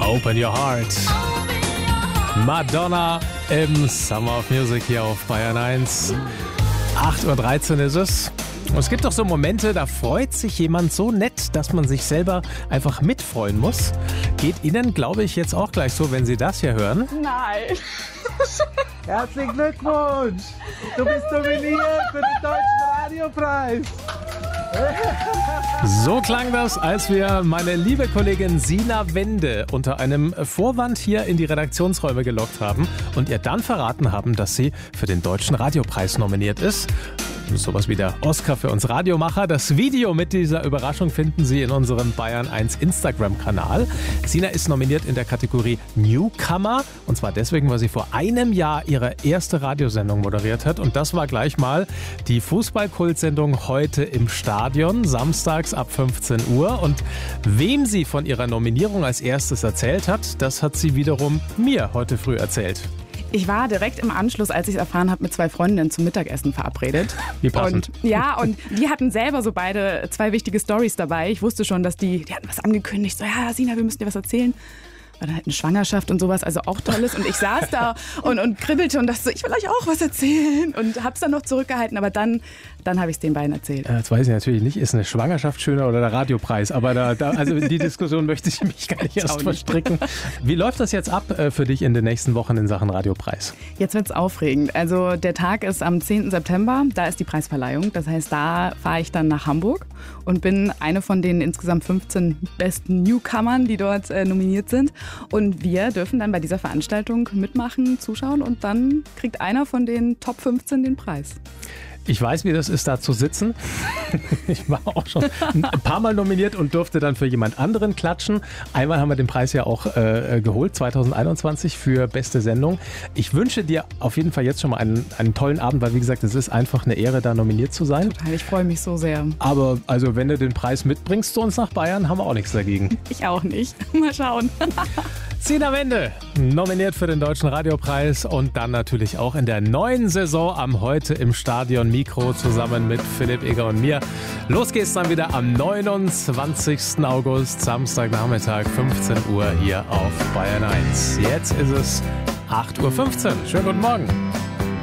Open Your Heart. Madonna im Summer of Music hier auf Bayern 1. 8.13 Uhr ist es. Und es gibt doch so Momente, da freut sich jemand so nett, dass man sich selber einfach mitfreuen muss. Geht Ihnen, glaube ich, jetzt auch gleich so, wenn Sie das hier hören? Nein. Herzlichen Glückwunsch! Du bist nominiert für den Deutschen Radiopreis! So klang das, als wir meine liebe Kollegin Sina Wende unter einem Vorwand hier in die Redaktionsräume gelockt haben und ihr dann verraten haben, dass sie für den Deutschen Radiopreis nominiert ist. Sowas wie der Oscar für uns Radiomacher. Das Video mit dieser Überraschung finden Sie in unserem Bayern 1 Instagram-Kanal. Sina ist nominiert in der Kategorie Newcomer. Und zwar deswegen, weil sie vor einem Jahr ihre erste Radiosendung moderiert hat. Und das war gleich mal die Fußballkultsendung Heute im Stadion, samstags ab 15 Uhr. Und wem sie von ihrer Nominierung als erstes erzählt hat, das hat sie wiederum mir heute früh erzählt. Ich war direkt im Anschluss, als ich es erfahren habe, mit 2 Freundinnen zum Mittagessen verabredet. Wie passend. Und die hatten selber so beide 2 wichtige Storys dabei. Ich wusste schon, dass die hatten was angekündigt. So, ja, Sina, wir müssen dir was erzählen. War dann halt eine Schwangerschaft und sowas, also auch Tolles. Und ich saß da und kribbelte und dachte so, ich will euch auch was erzählen. Und hab's dann noch zurückgehalten, aber dann habe ich es den beiden erzählt. Jetzt weiß ich natürlich nicht, ist eine Schwangerschaft schöner oder der Radiopreis, aber also in die Diskussion möchte ich mich gar nicht erst verstricken. Wie läuft das jetzt ab für dich in den nächsten Wochen in Sachen Radiopreis? Jetzt wird's aufregend. Also der Tag ist am 10. September, da ist die Preisverleihung. Das heißt, da fahre ich dann nach Hamburg und bin eine von den insgesamt 15 besten Newcomern, die dort nominiert sind. Und wir dürfen dann bei dieser Veranstaltung mitmachen, zuschauen und dann kriegt einer von den Top 15 den Preis. Ich weiß, wie das ist, da zu sitzen. Ich war auch schon ein paar Mal nominiert und durfte dann für jemand anderen klatschen. Einmal haben wir den Preis ja auch geholt, 2021 für beste Sendung. Ich wünsche dir auf jeden Fall jetzt schon mal einen tollen Abend, weil wie gesagt, es ist einfach eine Ehre, da nominiert zu sein. Total, ich freue mich so sehr. Aber also wenn du den Preis mitbringst zu uns nach Bayern, haben wir auch nichts dagegen. Ich auch nicht. Mal schauen. Sina Wende, nominiert für den Deutschen Radiopreis und dann natürlich auch in der neuen Saison am Heute im Stadion Mikro zusammen mit Philipp Egger und mir. Los geht's dann wieder am 29. August, Samstagnachmittag, 15 Uhr hier auf Bayern 1. Jetzt ist es 8.15 Uhr. Schönen guten Morgen.